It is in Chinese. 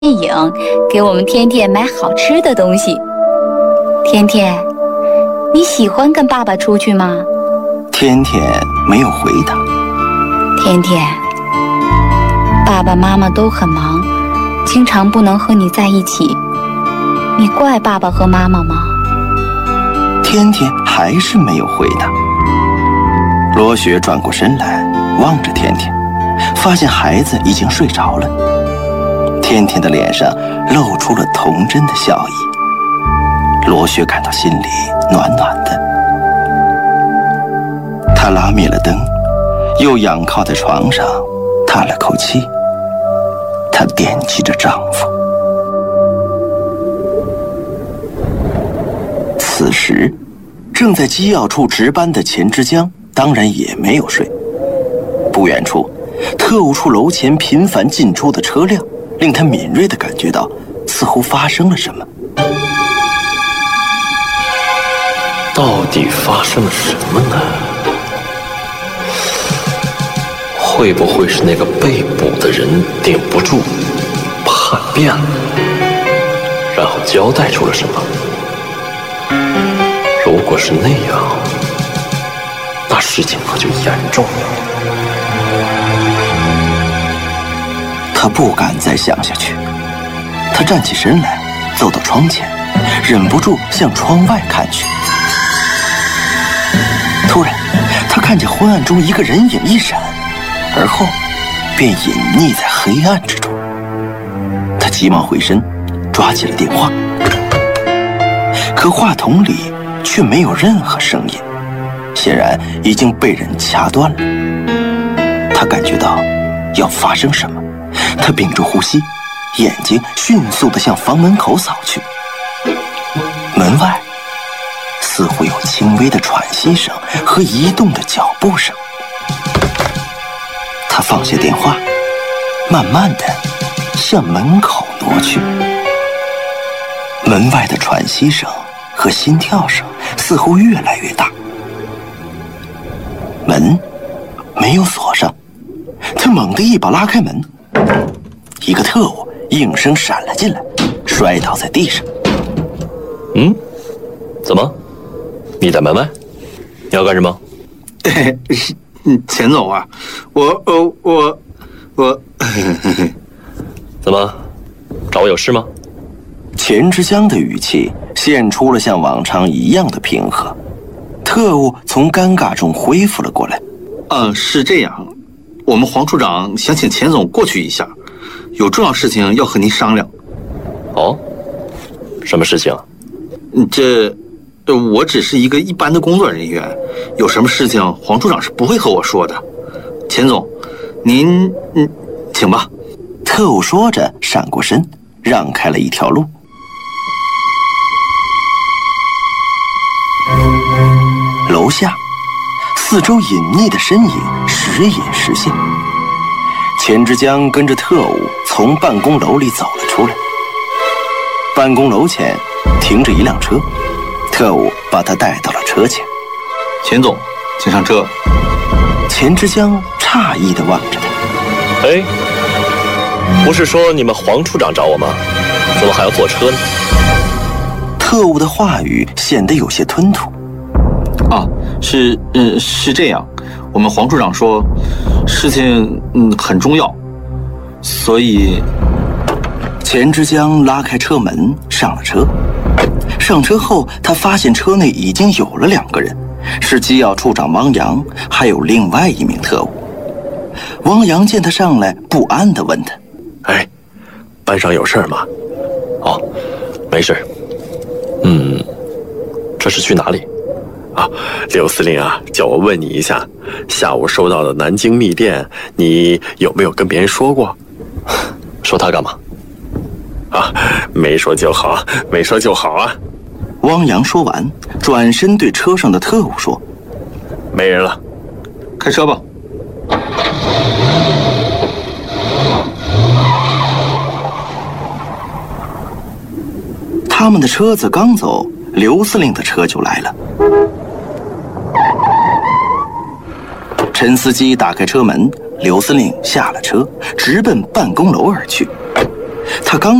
电影，给我们天天买好吃的东西。天天，你喜欢跟爸爸出去吗？ 天天没有回答。 天天，爸爸妈妈都很忙，经常不能和你在一起，你怪爸爸和妈妈吗？ 天天还是没有回答。罗雪转过身来，望着天天，发现孩子已经睡着了。天天的脸上露出了童真的笑意，罗雪感到心里暖暖的。她拉灭了灯，又仰靠在床上，叹了口气。她惦记着丈夫。此时，正在机要处值班的钱之江当然也没有睡。不远处，特务处楼前频繁进出的车辆令他敏锐地感觉到似乎发生了什么。 到底发生了什么呢？会不会是那个被捕的人顶不住，叛变了，然后交代出了什么？如果是那样，那事情可就严重了。 他不敢再想下去，他站起身来，走到窗前，忍不住向窗外看去。突然，他看见昏暗中一个人影一闪，而后便隐匿在黑暗之中。他急忙回身，抓起了电话，可话筒里却没有任何声音，显然已经被人掐断了。他感觉到要发生什么。他屏住呼吸，眼睛迅速地向房门口扫去。门外似乎有轻微的喘息声和移动的脚步声。他放下电话，慢慢地向门口挪去。门外的喘息声和心跳声似乎越来越大。门没有锁上，他猛地一把拉开门，一个特务应声闪了进来，摔倒在地上。 怎么？你在门外？你要干什么？ 钱总啊，我怎么？找我有事吗？ 钱之江的语气现出了像往常一样的平和。特务从尴尬中恢复了过来。 是这样，我们黄处长想请钱总过去一下，有重要事情要和您商量。 哦，什么事情？ 我只是一个一般的工作人员，有什么事情黄处长是不会和我说的。钱总，您请吧。 特务说着闪过身，让开了一条路。楼下，四周隐匿的身影时隐时现。钱之江跟着特务从办公楼里走了出来。办公楼前停着一辆车，特务把他带到了车前。 钱总，请上车。 钱之江诧异地望着他。 哎，不是说你们黄处长找我吗？怎么还要坐车呢？ 特务的话语显得有些吞吐。 是这样，我们黄处长说事情很重要，所以钱之江拉开车门上了车。上车后，他发现车内已经有了2个人，是机要处长汪洋，还有另外一名特务。汪洋见他上来，不安地问他：“ 哎，班上有事吗？”“哦，没事。”“这是去哪里？”“ 刘司令啊，叫我问你一下，下午收到的南京密电，你有没有跟别人说过？”“ 说他干嘛？”“ 没说就好，没说就好啊。” 汪洋说完，转身对车上的特务说：“ 没人了， 开车吧。” 他们的车子刚走，刘司令的车就来了。陈司机打开车门，刘司令下了车，直奔办公楼而去。他他刚